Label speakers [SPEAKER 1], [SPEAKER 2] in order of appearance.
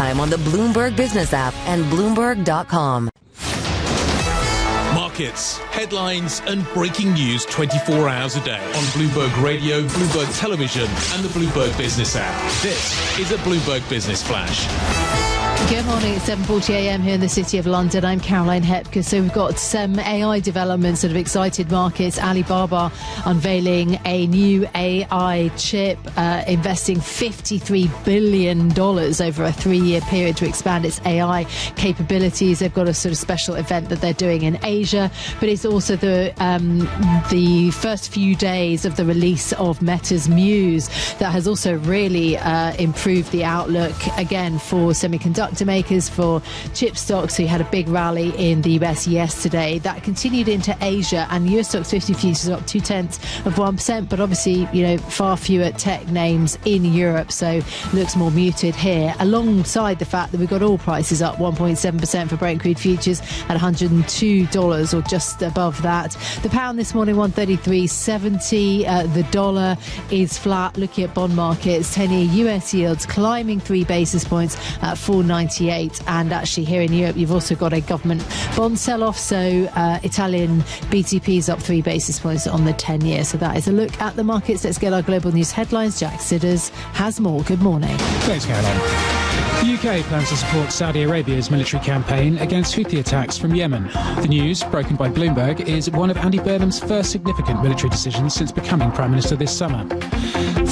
[SPEAKER 1] anytime on the Bloomberg Business app and Bloomberg.com.
[SPEAKER 2] Markets, headlines and breaking news 24 hours a day on Bloomberg Radio, Bloomberg Television and the Bloomberg Business app. This is a Bloomberg Business Flash.
[SPEAKER 3] Good morning, it's 7:40 a.m. here in the City of London. I'm Caroline Hepker. So we've got some AI developments that have excited markets. Alibaba unveiling a new AI chip, investing $53 billion over a 3-year period to expand its AI capabilities. They've got a sort of special event that they're doing in Asia, but it's also the first few days of the release of Meta's Muse that has also really improved the outlook again for semiconductor makers, for chip stocks, who had a big rally in the US yesterday. That continued into Asia, and US stocks 50 futures are up 0.2%, but obviously, far fewer tech names in Europe, so looks more muted here, alongside the fact that we've got oil prices up 1.7% for Brent crude futures at $102 or just above that. The pound this morning 133.70. The dollar is flat. Looking at bond markets, 10-year US yields climbing 3 basis points at 4.98, and actually here in Europe you've also got a government bond sell-off, so Italian BTP is up 3 basis points on the 10-year. So that is a look at the markets. Let's get our global news headlines. Jack Sidders has more. Good morning.
[SPEAKER 4] Thanks, Caroline. The UK plans to support Saudi Arabia's military campaign against Houthi attacks from Yemen. The news, broken by Bloomberg, is one of Andy Burnham's first significant military decisions since becoming Prime Minister this summer.